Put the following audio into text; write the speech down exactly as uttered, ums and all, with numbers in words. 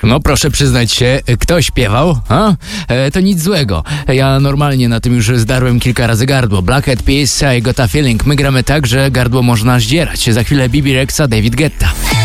No proszę przyznać się, kto śpiewał? A? E, to nic złego. Ja normalnie na tym już zdarłem kilka razy gardło. Black Eyed Peas, I Got a Feeling. My gramy tak, że gardło można zdzierać. Za chwilę Bibi Rexa, David Guetta.